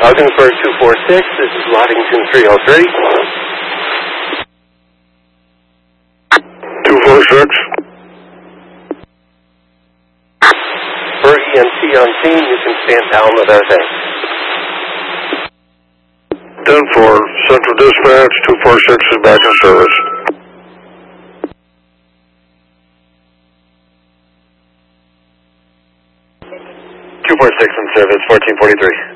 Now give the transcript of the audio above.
Ogdensburg 246, this is Loddington 303. 246. For EMT on scene, you can stand down with our thanks. 10-4, Central Dispatch, 246 is back in service. in service, 1443.